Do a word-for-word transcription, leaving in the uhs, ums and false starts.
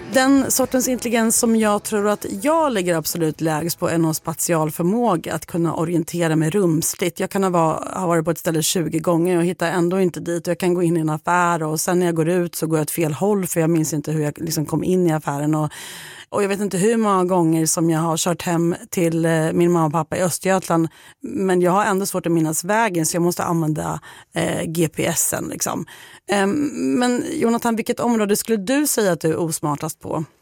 Den sortens intelligens som jag tror att jag ligger absolut lägst på är någon spatial förmåga att kunna orientera mig rumsligt. Jag kan ha, var, ha varit på ett ställe tjugo gånger och hittar ändå inte dit. Jag kan gå in i en affär och sen när jag går ut så går jag åt fel håll för jag minns inte hur jag liksom kom in i affären. Och, och jag vet inte hur många gånger som jag har kört hem till min mamma och pappa i Östergötland. Men jag har ändå svårt att minnas vägen så jag måste använda eh, G P S'en liksom. Um, men Jonathan, vilket område skulle du säga att du är osmartast på?